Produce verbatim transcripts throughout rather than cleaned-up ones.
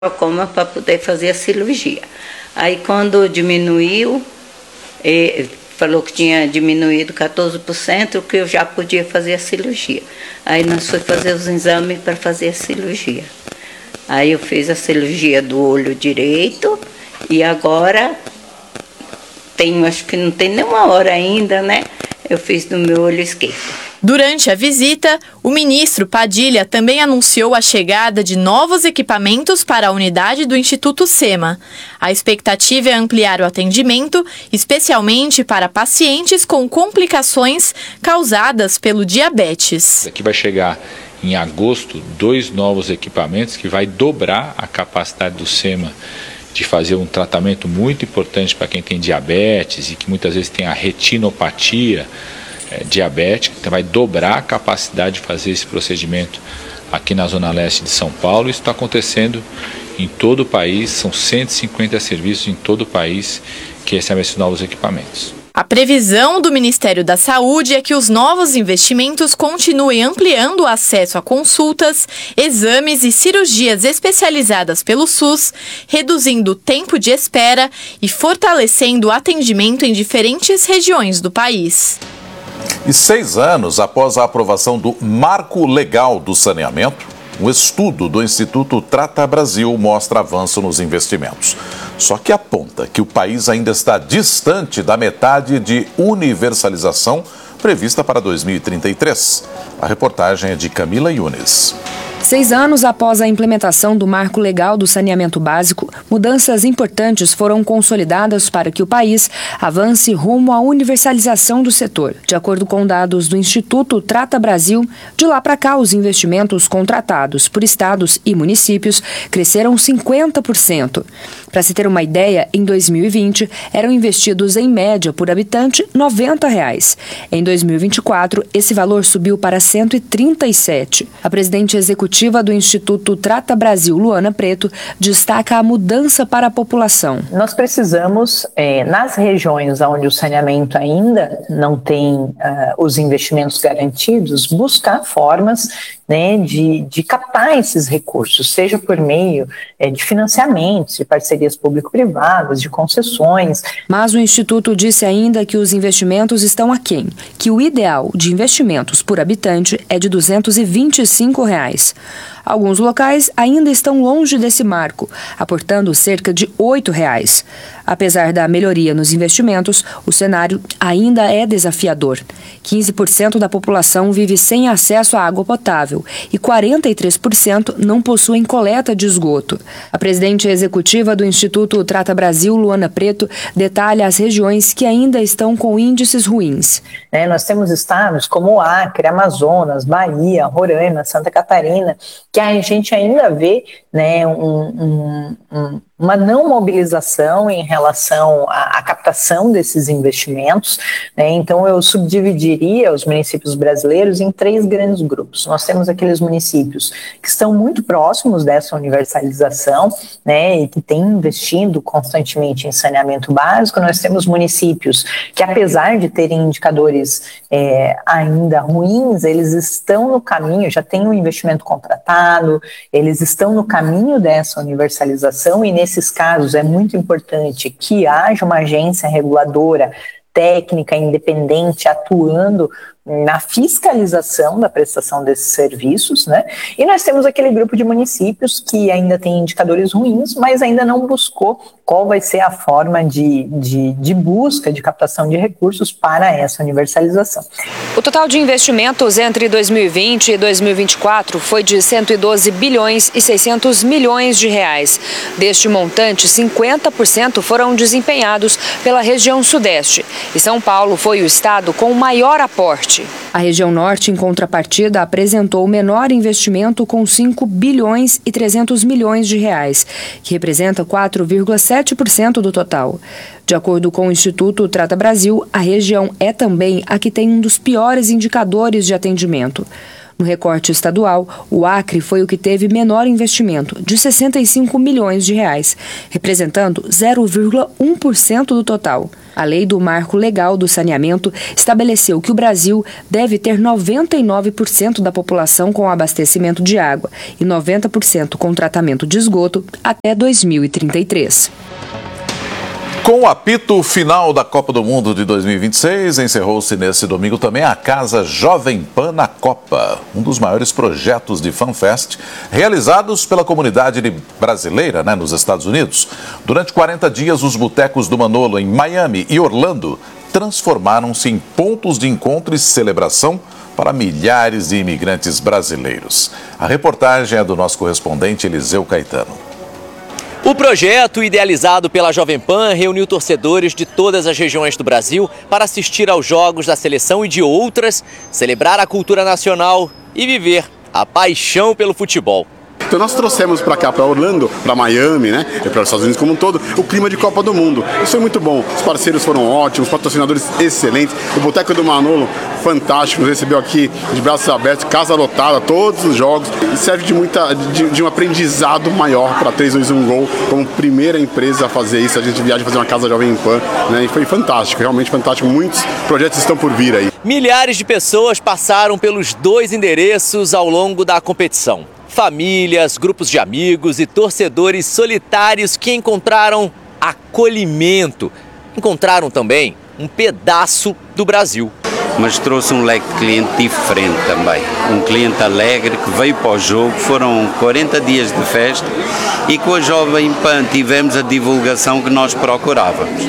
coma para poder fazer a cirurgia. Aí quando diminuiu, eh, falou que tinha diminuído quatorze por cento, que eu já podia fazer a cirurgia. Aí nós fomos fazer os exames para fazer a cirurgia. Aí eu fiz a cirurgia do olho direito e agora tem, acho que não tem nenhuma hora ainda, né? Eu fiz no meu olho esquerdo. Durante a visita, o ministro Padilha também anunciou a chegada de novos equipamentos para a unidade do Instituto SEMA. A expectativa é ampliar o atendimento, especialmente para pacientes com complicações causadas pelo diabetes. Aqui vai chegar em agosto dois novos equipamentos que vai dobrar a capacidade do SEMA de fazer um tratamento muito importante para quem tem diabetes e que muitas vezes tem a retinopatia é, diabética. Então vai dobrar a capacidade de fazer esse procedimento aqui na Zona Leste de São Paulo. Isso está acontecendo em todo o país, são cento e cinquenta serviços em todo o país que recebem esses novos equipamentos. A previsão do Ministério da Saúde é que os novos investimentos continuem ampliando o acesso a consultas, exames e cirurgias especializadas pelo SUS, reduzindo o tempo de espera e fortalecendo o atendimento em diferentes regiões do país. E seis anos após a aprovação do Marco Legal do Saneamento, um estudo do Instituto Trata Brasil mostra avanço nos investimentos. Só que aponta que o país ainda está distante da metade de universalização prevista para dois mil e trinta e três. A reportagem é de Camila Yunes. Seis anos após a implementação do Marco Legal do Saneamento Básico, mudanças importantes foram consolidadas para que o país avance rumo à universalização do setor. De acordo com dados do Instituto Trata Brasil, de lá para cá os investimentos contratados por estados e municípios cresceram cinquenta por cento. Para se ter uma ideia, em dois mil e vinte eram investidos em média por habitante noventa reais. Em dois mil e vinte e quatro, esse valor subiu para cento e trinta e sete. A presidente executiva do Instituto Trata Brasil, Luana Preto, destaca a mudança para a população. Nós precisamos, é, nas regiões onde o saneamento ainda não tem uh, os investimentos garantidos, buscar formas, né, de, de captar esses recursos, seja por meio é, de financiamentos, de parcerias público-privadas, de concessões. Mas o Instituto disse ainda que os investimentos estão aquém, que o ideal de investimentos por habitante é de duzentos e vinte e cinco reais. Alguns locais ainda estão longe desse marco, aportando cerca de oito reais. Apesar da melhoria nos investimentos, o cenário ainda é desafiador. quinze por cento da população vive sem acesso à água potável e quarenta e três por cento não possuem coleta de esgoto. A presidente executiva do Instituto Trata Brasil, Luana Preto, detalha as regiões que ainda estão com índices ruins. É, nós temos estados como Acre, Amazonas, Bahia, Roraima, Santa Catarina, que a gente ainda vê, né, um, um, um, uma não mobilização em relação à, à captação desses investimentos, né? Então eu subdividiria os municípios brasileiros em três grandes grupos. Nós temos aqueles municípios que estão muito próximos dessa universalização, né, e que têm investido constantemente em saneamento básico. Nós temos municípios que, apesar de terem indicadores é, ainda ruins, eles estão no caminho, já têm um investimento contratado, eles estão no caminho dessa universalização, e nesses casos é muito importante que haja uma agência reguladora técnica independente atuando na fiscalização da prestação desses serviços, né? E nós temos aquele grupo de municípios que ainda tem indicadores ruins, mas ainda não buscou qual vai ser a forma de, de, de busca, de captação de recursos para essa universalização. O total de investimentos entre dois mil e vinte e dois mil e vinte e quatro foi de cento e doze bilhões e seiscentos milhões de reais. Deste montante, cinquenta por cento foram desempenhados pela região sudeste. E São Paulo foi o estado com o maior aporte. A região norte, em contrapartida, apresentou o menor investimento com cinco bilhões e trezentos milhões de reais, que representa quatro vírgula sete por cento do total. De acordo com o Instituto Trata Brasil, a região é também a que tem um dos piores indicadores de atendimento. No recorte estadual, o Acre foi o que teve menor investimento, de sessenta e cinco milhões de reais, representando zero vírgula um por cento do total. A lei do Marco Legal do Saneamento estabeleceu que o Brasil deve ter noventa e nove por cento da população com abastecimento de água e noventa por cento com tratamento de esgoto até dois mil e trinta e três. Com o apito final da Copa do Mundo de dois mil e vinte e seis, encerrou-se nesse domingo também a Casa Jovem Pan na Copa, um dos maiores projetos de FanFest realizados pela comunidade brasileira, né, nos Estados Unidos. Durante quarenta dias, os botecos do Manolo em Miami e Orlando transformaram-se em pontos de encontro e celebração para milhares de imigrantes brasileiros. A reportagem é do nosso correspondente Eliseu Caetano. O projeto, idealizado pela Jovem Pan, reuniu torcedores de todas as regiões do Brasil para assistir aos jogos da seleção e de outras, celebrar a cultura nacional e viver a paixão pelo futebol. Então nós trouxemos para cá, para Orlando, para Miami, né, e para os Estados Unidos como um todo, o clima de Copa do Mundo. Isso foi muito bom. Os parceiros foram ótimos, os patrocinadores excelentes. O Boteco do Manolo, fantástico, nos recebeu aqui de braços abertos, casa lotada, todos os jogos. E serve de, muita, de, de um aprendizado maior para três dois um Gol, como primeira empresa a fazer isso. A gente viaja fazer uma Casa Jovem Pan, né, e foi fantástico, realmente fantástico. Muitos projetos estão por vir aí. Milhares de pessoas passaram pelos dois endereços ao longo da competição. Famílias, grupos de amigos e torcedores solitários que encontraram acolhimento. Encontraram também um pedaço do Brasil. Mas trouxe um leque de cliente diferente também. Um cliente alegre que veio para o jogo, foram quarenta dias de festa e com a Jovem Pan tivemos a divulgação que nós procurávamos.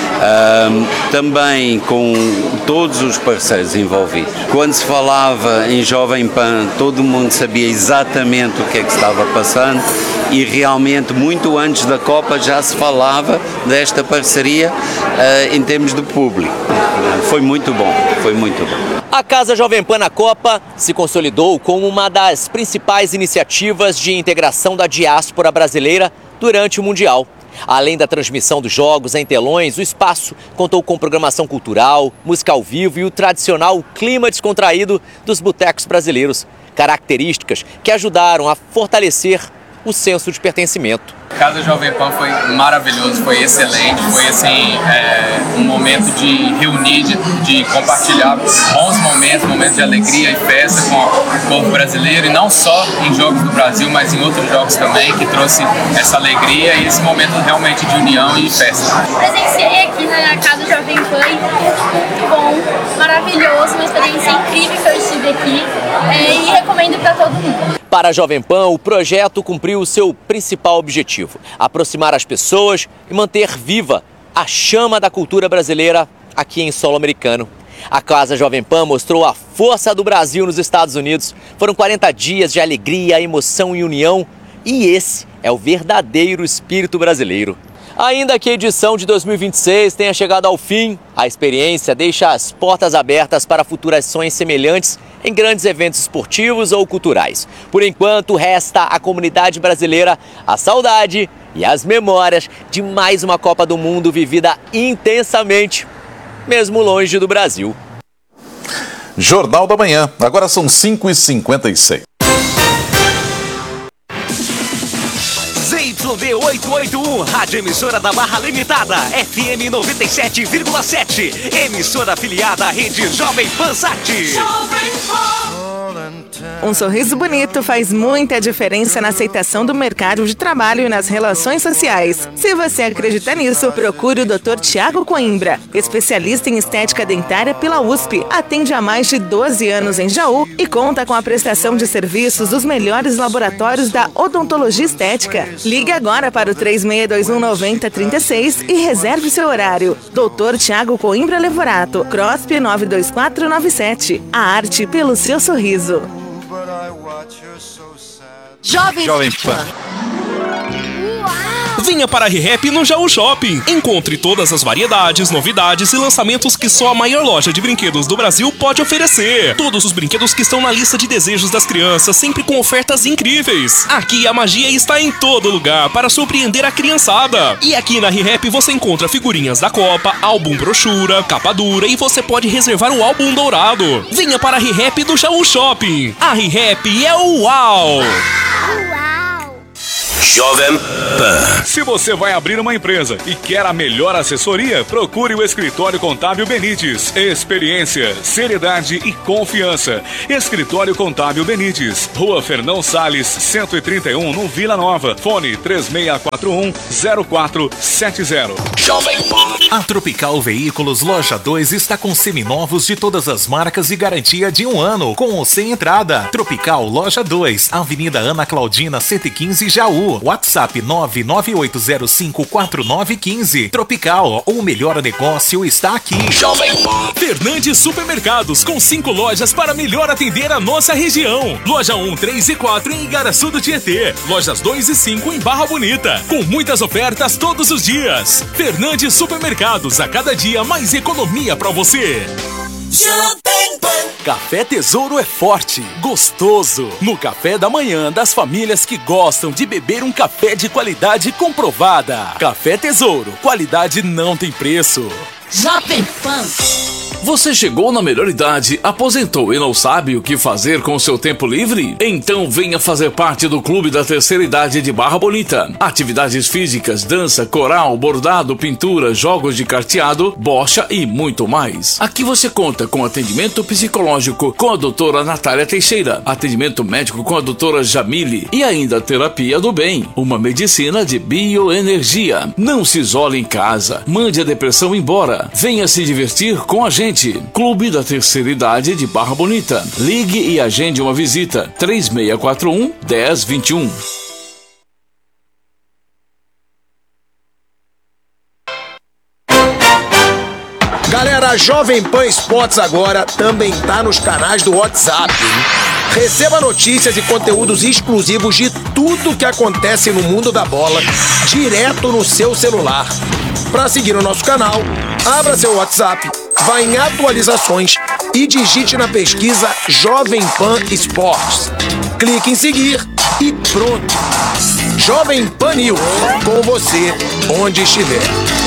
Um, também com todos os parceiros envolvidos. Quando se falava em Jovem Pan, todo mundo sabia exatamente o que é que estava passando e realmente muito antes da Copa já se falava desta parceria uh, em termos de público. Foi muito bom, foi muito bom. A Casa Jovem Pan na Copa se consolidou como uma das principais iniciativas de integração da diáspora brasileira durante o Mundial. Além da transmissão dos jogos em telões, o espaço contou com programação cultural, música ao vivo e o tradicional clima descontraído dos botecos brasileiros, características que ajudaram a fortalecer o senso de pertencimento. Casa Jovem Pan foi maravilhoso, foi excelente, foi assim, é, um momento de reunir, de, de compartilhar bons momentos, momentos de alegria e festa com o povo brasileiro, e não só em jogos do Brasil, mas em outros jogos também, que trouxe essa alegria e esse momento realmente de união e festa. Presenciei aqui na Casa Jovem Pan, muito bom, maravilhoso, uma experiência incrível que eu estive aqui, é, e recomendo para todo mundo. Para a Jovem Pan, o projeto cumpriu o seu principal objetivo: aproximar as pessoas e manter viva a chama da cultura brasileira aqui em solo americano. A Casa Jovem Pan mostrou a força do Brasil nos Estados Unidos. Foram quarenta dias de alegria, emoção e união, e esse é o verdadeiro espírito brasileiro. Ainda que a edição de dois mil e vinte e seis tenha chegado ao fim, a experiência deixa as portas abertas para futuras ações semelhantes em grandes eventos esportivos ou culturais. Por enquanto, resta à comunidade brasileira a saudade e as memórias de mais uma Copa do Mundo vivida intensamente, mesmo longe do Brasil. Jornal da Manhã, agora são cinco e cinquenta e seis. Z Y D oitocentos e oitenta e um, Rádio Emissora da Barra Limitada, F M noventa e sete vírgula sete, emissora afiliada à Rede Jovem Pan Sat. Um sorriso bonito faz muita diferença na aceitação do mercado de trabalho e nas relações sociais. Se você acredita nisso, procure o doutor Tiago Coimbra, especialista em estética dentária pela U S P. Atende há mais de doze anos em Jaú e conta com a prestação de serviços dos melhores laboratórios da odontologia estética. Ligue agora para o três seis dois um nove zero três seis e reserve seu horário. doutor Tiago Coimbra Levorato, C R O S P nove dois quatro nove sete. A arte pelo seu sorriso. Jovem, Jovem Pan. Venha para a ReHap no Jaú Shopping. Encontre todas as variedades, novidades e lançamentos que só a maior loja de brinquedos do Brasil pode oferecer. Todos os brinquedos que estão na lista de desejos das crianças, sempre com ofertas incríveis. Aqui a magia está em todo lugar para surpreender a criançada. E aqui na ReHap você encontra figurinhas da Copa, álbum brochura, capa dura e você pode reservar o álbum dourado. Venha para a ReHap do Jaú Shopping. A ReHap é o uau! Jovem Pan. Se você vai abrir uma empresa e quer a melhor assessoria, procure o Escritório Contábil Benites. Experiência, seriedade e confiança. Escritório Contábil Benites. Rua Fernão Salles, cento e trinta e um, no Vila Nova. Fone três seis quatro um, zero quatro sete zero. Jovem Pan. A Tropical Veículos Loja dois está com seminovos de todas as marcas e garantia de um ano, com ou sem entrada. Tropical Loja dois, Avenida Ana Claudina, cento e quinze, Jaú. WhatsApp nove nove oito zero cinco quatro nove um cinco. Tropical, o melhor negócio está aqui. Jovem Pan. Fernandes Supermercados, com cinco lojas para melhor atender a nossa região. Loja um, três e quatro em Igaraçu do Tietê. Lojas dois e cinco em Barra Bonita. Com muitas ofertas todos os dias. Fernandes Supermercados, a cada dia mais economia para você. Jovem Pan. Café Tesouro é forte, gostoso. No café da manhã das famílias que gostam de beber um café de qualidade comprovada. Café Tesouro, qualidade não tem preço. Jovem Pan. Você chegou na melhor idade, aposentou e não sabe o que fazer com o seu tempo livre? Então venha fazer parte do Clube da Terceira Idade de Barra Bonita. Atividades físicas, dança, coral, bordado, pintura, jogos de carteado, bocha e muito mais. Aqui você conta com atendimento psicológico com a doutora Natália Teixeira, atendimento médico com a doutora Jamile e ainda terapia do bem, uma medicina de bioenergia. Não se isole em casa, mande a depressão embora. Venha se divertir com a gente. Clube da Terceira Idade de Barra Bonita. Ligue e agende uma visita. três seis quatro um, um zero dois um. Galera, a Jovem Pan Esportes agora também tá nos canais do WhatsApp. Receba notícias e conteúdos exclusivos de tudo que acontece no mundo da bola direto no seu celular. Para seguir o nosso canal, abra seu WhatsApp, vá em atualizações e digite na pesquisa Jovem Pan Esportes. Clique em seguir e pronto. Jovem Pan News, com você onde estiver.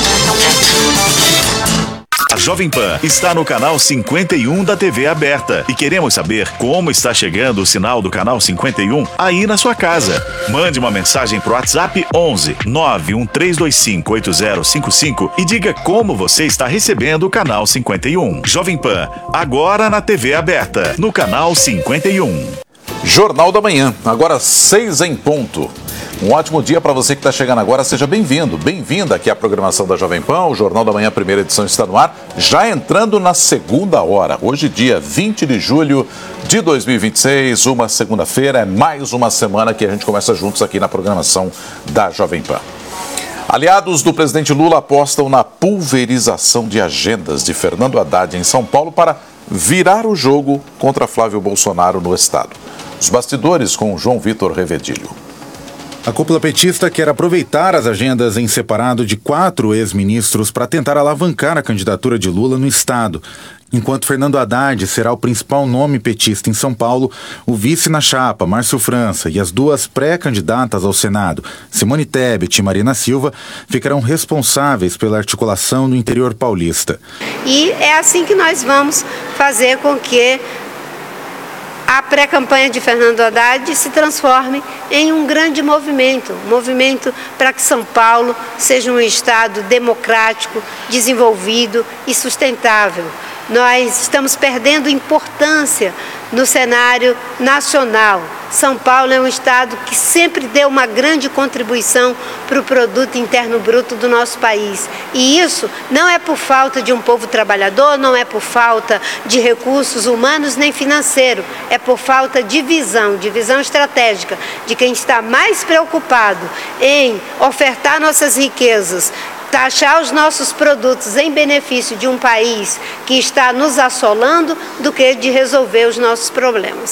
A Jovem Pan está no canal cinquenta e um da T V aberta e queremos saber como está chegando o sinal do canal cinquenta e um aí na sua casa. Mande uma mensagem pro WhatsApp onze nove um três dois cinco oito zero cinco cinco e diga como você está recebendo o canal cinquenta e um. Jovem Pan, agora na T V aberta, no canal cinquenta e um. Jornal da Manhã, agora seis em ponto. Um ótimo dia para você que está chegando agora, seja bem-vindo, bem-vinda aqui à programação da Jovem Pan. O Jornal da Manhã, primeira edição, está no ar, já entrando na segunda hora. Hoje, dia vinte de julho de dois mil e vinte e seis, uma segunda-feira, é mais uma semana que a gente começa juntos aqui na programação da Jovem Pan. Aliados do presidente Lula apostam na pulverização de agendas de Fernando Haddad em São Paulo para virar o jogo contra Flávio Bolsonaro no estado. Os bastidores com João Vitor Revedilho. A cúpula petista quer aproveitar as agendas em separado de quatro ex-ministros para tentar alavancar a candidatura de Lula no estado. Enquanto Fernando Haddad será o principal nome petista em São Paulo, o vice na chapa, Márcio França, e as duas pré-candidatas ao Senado, Simone Tebet e Marina Silva, ficarão responsáveis pela articulação no interior paulista. E é assim que nós vamos fazer com que a pré-campanha de Fernando Haddad se transforme em um grande movimento, um movimento para que São Paulo seja um estado democrático, desenvolvido e sustentável. Nós estamos perdendo importância no cenário nacional. São Paulo é um estado que sempre deu uma grande contribuição para o produto interno bruto do nosso país. E isso não é por falta de um povo trabalhador, não é por falta de recursos humanos nem financeiros, é por falta de visão, de visão estratégica, de quem está mais preocupado em ofertar nossas riquezas, taxar os nossos produtos em benefício de um país que está nos assolando do que de resolver os nossos problemas.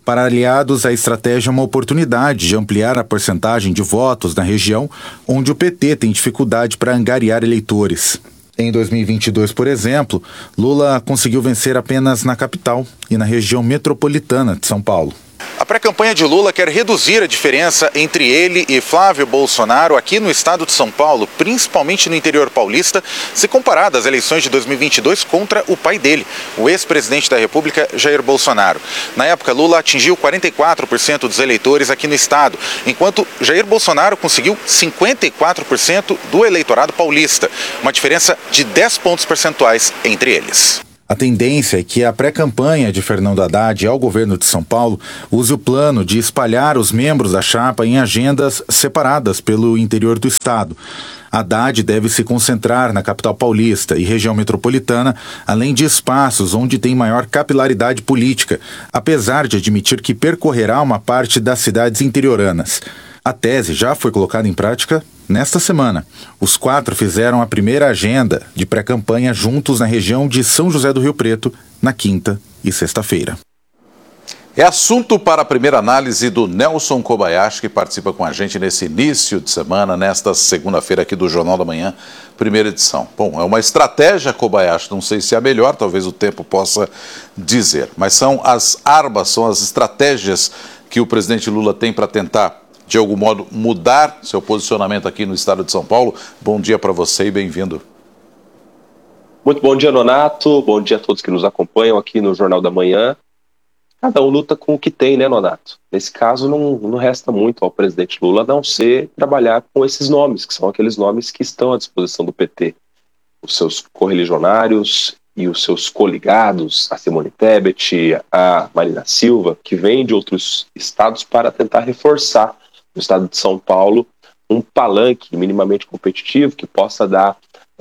Para aliados, a estratégia é uma oportunidade de ampliar a porcentagem de votos na região, onde o P T tem dificuldade para angariar eleitores. Em dois mil e vinte e dois, por exemplo, Lula conseguiu vencer apenas na capital e na região metropolitana de São Paulo. A pré-campanha de Lula quer reduzir a diferença entre ele e Flávio Bolsonaro aqui no estado de São Paulo, principalmente no interior paulista, se comparado às eleições de dois mil e vinte e dois contra o pai dele, o ex-presidente da República, Jair Bolsonaro. Na época, Lula atingiu quarenta e quatro por cento dos eleitores aqui no estado, enquanto Jair Bolsonaro conseguiu cinquenta e quatro por cento do eleitorado paulista, uma diferença de dez pontos percentuais entre eles. A tendência é que a pré-campanha de Fernando Haddad ao governo de São Paulo use o plano de espalhar os membros da chapa em agendas separadas pelo interior do estado. Haddad deve se concentrar na capital paulista e região metropolitana, além de espaços onde tem maior capilaridade política, apesar de admitir que percorrerá uma parte das cidades interioranas. A tese já foi colocada em prática nesta semana. Os quatro fizeram a primeira agenda de pré-campanha juntos na região de São José do Rio Preto, na quinta e sexta-feira. É assunto para a primeira análise do Nelson Kobayashi, que participa com a gente nesse início de semana, nesta segunda-feira aqui do Jornal da Manhã, primeira edição. Bom, é uma estratégia, Kobayashi, não sei se é a melhor, talvez o tempo possa dizer, mas são as armas, são as estratégias que o presidente Lula tem para tentar, de algum modo, mudar seu posicionamento aqui no estado de São Paulo. Bom dia para você e bem-vindo. Muito bom dia, Nonato. Bom dia a todos que nos acompanham aqui no Jornal da Manhã. Cada um luta com o que tem, né, Nonato? Nesse caso, não, não resta muito ao presidente Lula a não ser trabalhar com esses nomes, que são aqueles nomes que estão à disposição do P T. Os seus correligionários e os seus coligados, a Simone Tebet, a Marina Silva, que vêm de outros estados para tentar reforçar no estado de São Paulo um palanque minimamente competitivo que possa dar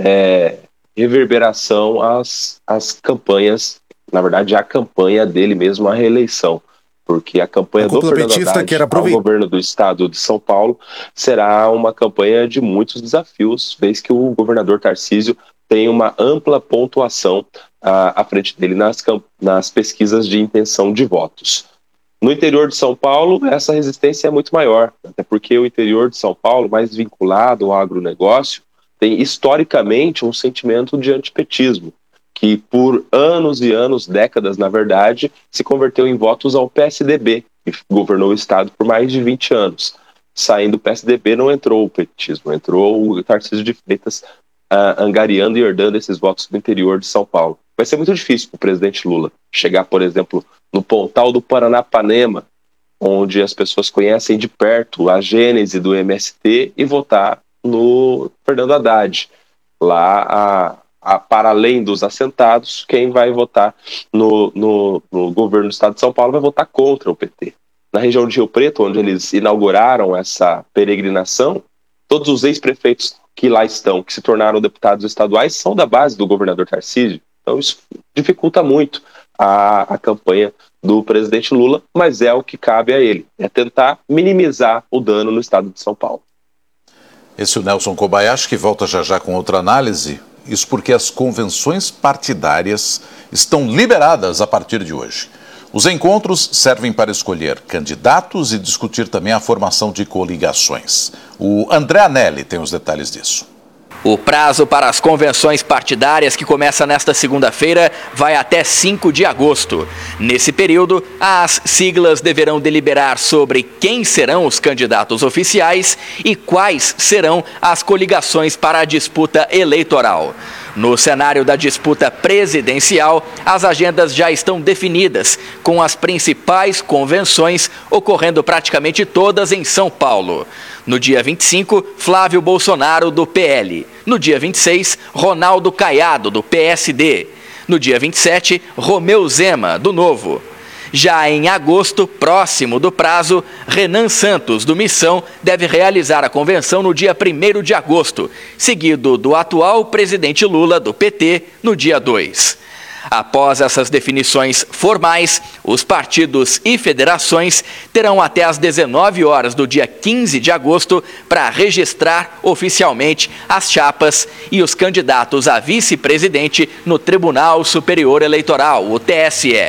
é, reverberação às, às campanhas, na verdade a campanha dele mesmo, a reeleição, porque a campanha do Fernando Haddad ao governo do estado de São Paulo será uma campanha de muitos desafios, vez que o governador Tarcísio tem uma ampla pontuação à, à frente dele nas, nas pesquisas de intenção de votos. No interior de São Paulo, essa resistência é muito maior, até porque o interior de São Paulo, mais vinculado ao agronegócio, tem historicamente um sentimento de antipetismo, que por anos e anos, décadas na verdade, se converteu em votos ao P S D B, que governou o estado por mais de vinte anos. Saindo do P S D B não entrou o petismo, entrou o Tarcísio de Freitas uh, angariando e herdando esses votos do interior de São Paulo. Vai ser muito difícil para o presidente Lula chegar, por exemplo, no Pontal do Paranapanema, onde as pessoas conhecem de perto a gênese do M S T, e votar no Fernando Haddad. Lá, a, a, para além dos assentados, quem vai votar no, no, no governo do estado de São Paulo vai votar contra o P T. Na região de Rio Preto, onde eles inauguraram essa peregrinação, todos os ex-prefeitos que lá estão, que se tornaram deputados estaduais, são da base do governador Tarcísio. Então isso dificulta muito a, a campanha do presidente Lula, mas é o que cabe a ele, é tentar minimizar o dano no estado de São Paulo. Esse é o Nelson Kobayashi, que volta já já com outra análise. Isso porque as convenções partidárias estão liberadas a partir de hoje. Os encontros servem para escolher candidatos e discutir também a formação de coligações. O André Anelli tem os detalhes disso. O prazo para as convenções partidárias, que começa nesta segunda-feira, vai até cinco de agosto. Nesse período, as siglas deverão deliberar sobre quem serão os candidatos oficiais e quais serão as coligações para a disputa eleitoral. No cenário da disputa presidencial, as agendas já estão definidas, com as principais convenções ocorrendo praticamente todas em São Paulo. No dia vinte e cinco, Flávio Bolsonaro, do P L. No dia vinte e seis, Ronaldo Caiado, do P S D. No dia vinte e sete, Romeu Zema, do Novo. Já em agosto, próximo do prazo, Renan Santos, do Missão, deve realizar a convenção no dia primeiro de agosto, seguido do atual presidente Lula, do P T, no dia dois. Após essas definições formais, os partidos e federações terão até às dezenove horas do dia quinze de agosto para registrar oficialmente as chapas e os candidatos a vice-presidente no Tribunal Superior Eleitoral, o T S E.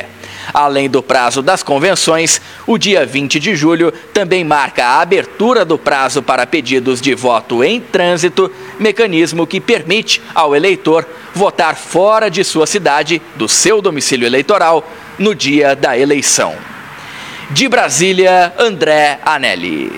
Além do prazo das convenções, o dia vinte de julho também marca a abertura do prazo para pedidos de voto em trânsito, mecanismo que permite ao eleitor votar fora de sua cidade, do seu domicílio eleitoral, no dia da eleição. De Brasília, André Anelli.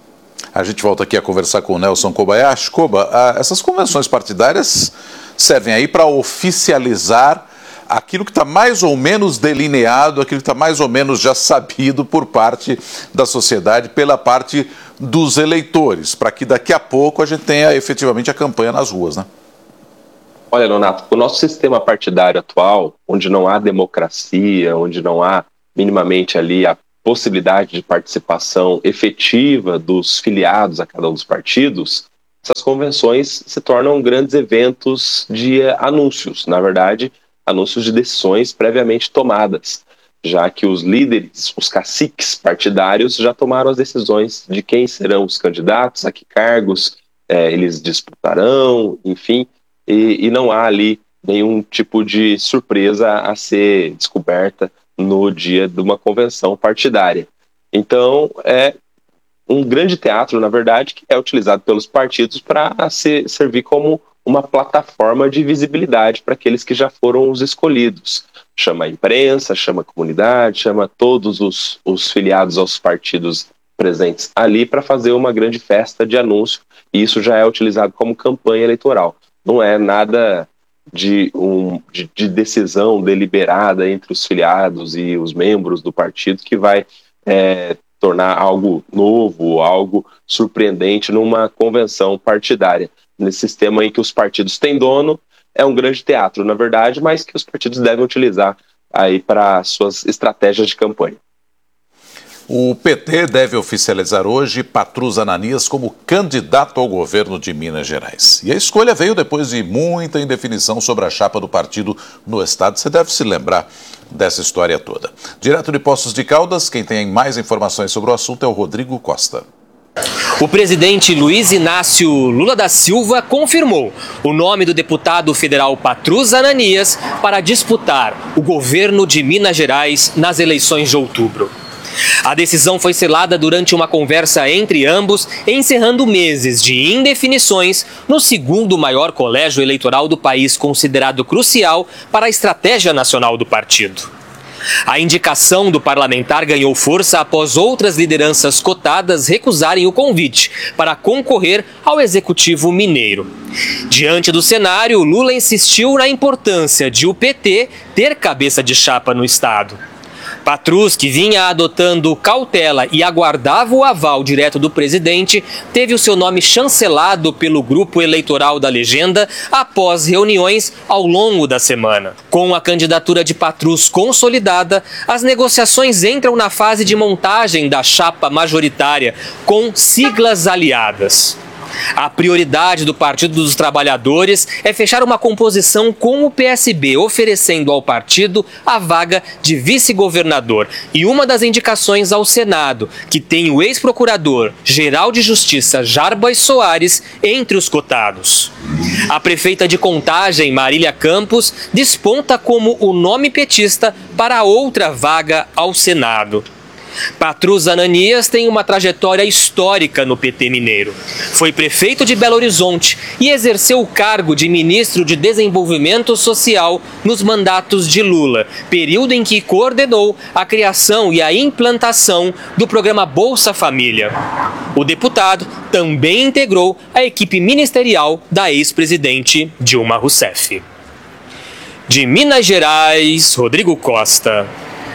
A gente volta aqui a conversar com o Nelson Kobayashi. Koba, essas convenções partidárias servem aí para oficializar aquilo que está mais ou menos delineado, aquilo que está mais ou menos já sabido por parte da sociedade, pela parte dos eleitores, para que daqui a pouco a gente tenha efetivamente a campanha nas ruas, né? Olha, Leonardo, o nosso sistema partidário atual, onde não há democracia, onde não há minimamente ali a possibilidade de participação efetiva dos filiados a cada um dos partidos, essas convenções se tornam grandes eventos de anúncios, na verdade, anúncios de decisões previamente tomadas, já que os líderes, os caciques partidários já tomaram as decisões de quem serão os candidatos, a que cargos é, eles disputarão, enfim, e, e não há ali nenhum tipo de surpresa a ser descoberta no dia de uma convenção partidária. Então, é um grande teatro, na verdade, que é utilizado pelos partidos para servir como uma plataforma de visibilidade para aqueles que já foram os escolhidos. Chama a imprensa, chama a comunidade, chama todos os, os filiados aos partidos presentes ali para fazer uma grande festa de anúncio, e isso já é utilizado como campanha eleitoral. Não é nada de, um, de, de decisão deliberada entre os filiados e os membros do partido que vai é, tornar algo novo, algo surpreendente numa convenção partidária. Nesse sistema em que os partidos têm dono, é um grande teatro, na verdade, mas que os partidos devem utilizar aí para suas estratégias de campanha. O P T deve oficializar hoje Patrus Ananias como candidato ao governo de Minas Gerais. E a escolha veio depois de muita indefinição sobre a chapa do partido no estado. Você deve se lembrar dessa história toda. Direto de Poços de Caldas, quem tem mais informações sobre o assunto é o Rodrigo Costa. O presidente Luiz Inácio Lula da Silva confirmou o nome do deputado federal Patrus Ananias para disputar o governo de Minas Gerais nas eleições de outubro. A decisão foi selada durante uma conversa entre ambos, encerrando meses de indefinições no segundo maior colégio eleitoral do país, considerado crucial para a estratégia nacional do partido. A indicação do parlamentar ganhou força após outras lideranças cotadas recusarem o convite para concorrer ao executivo mineiro. Diante do cenário, Lula insistiu na importância de o P T ter cabeça de chapa no estado. Patrus, que vinha adotando cautela e aguardava o aval direto do presidente, teve o seu nome chancelado pelo grupo eleitoral da legenda após reuniões ao longo da semana. Com a candidatura de Patrus consolidada, as negociações entram na fase de montagem da chapa majoritária, com siglas aliadas. A prioridade do Partido dos Trabalhadores é fechar uma composição com o P S B, oferecendo ao partido a vaga de vice-governador e uma das indicações ao Senado, que tem o ex-procurador-geral de Justiça Jarbas Soares entre os cotados. A prefeita de Contagem, Marília Campos, desponta como o nome petista para outra vaga ao Senado. Patrus Ananias tem uma trajetória histórica no P T mineiro. Foi prefeito de Belo Horizonte e exerceu o cargo de ministro de Desenvolvimento Social nos mandatos de Lula, período em que coordenou a criação e a implantação do programa Bolsa Família. O deputado também integrou a equipe ministerial da ex-presidente Dilma Rousseff. De Minas Gerais, Rodrigo Costa.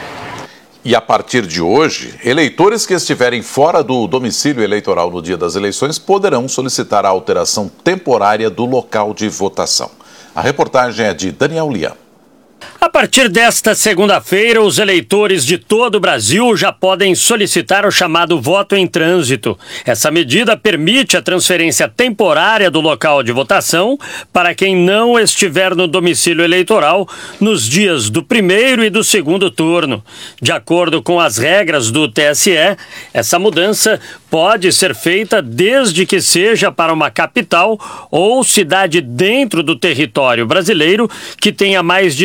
E a partir de hoje, eleitores que estiverem fora do domicílio eleitoral no dia das eleições poderão solicitar a alteração temporária do local de votação. A reportagem é de Daniel Lian. A partir desta segunda-feira, os eleitores de todo o Brasil já podem solicitar o chamado voto em trânsito. Essa medida permite a transferência temporária do local de votação para quem não estiver no domicílio eleitoral nos dias do primeiro e do segundo turno. De acordo com as regras do T S E, essa mudança pode ser feita desde que seja para uma capital ou cidade dentro do território brasileiro que tenha mais de cem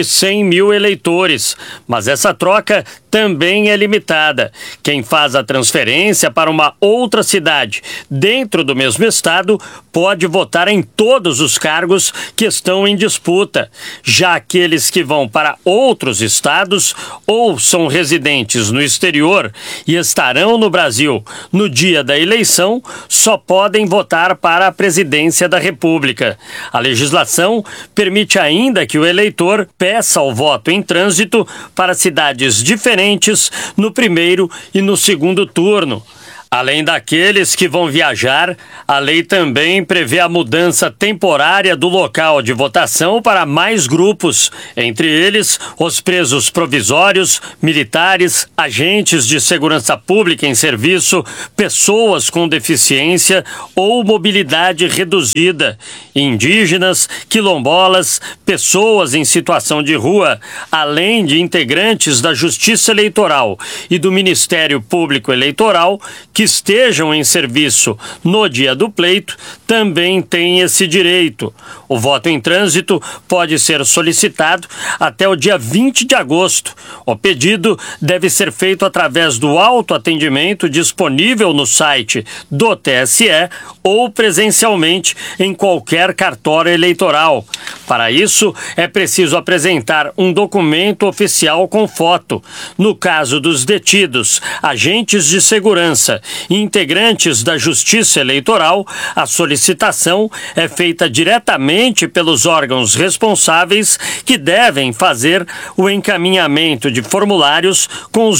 cem mil eleitores, mas essa troca também é limitada. Quem faz a transferência para uma outra cidade dentro do mesmo estado pode votar em todos os cargos que estão em disputa. Já aqueles que vão para outros estados ou são residentes no exterior e estarão no Brasil no dia da eleição só podem votar para a presidência da República. A legislação permite ainda que o eleitor peça o voto em trânsito para cidades diferentes no primeiro e no segundo turno. Além daqueles que vão viajar, a lei também prevê a mudança temporária do local de votação para mais grupos, entre eles os presos provisórios, militares, agentes de segurança pública em serviço, pessoas com deficiência ou mobilidade reduzida, indígenas, quilombolas, pessoas em situação de rua, além de integrantes da Justiça Eleitoral e do Ministério Público Eleitoral que estejam em serviço no dia do pleito, também têm esse direito. O voto em trânsito pode ser solicitado até o dia vinte de agosto. O pedido deve ser feito através do autoatendimento disponível no site do T S E ou presencialmente em qualquer cartório eleitoral. Para isso, é preciso apresentar um documento oficial com foto. No caso dos detidos, agentes de segurança e integrantes da Justiça Eleitoral, a solicitação é feita diretamente pelos órgãos responsáveis que devem fazer o encaminhamento de formulários com os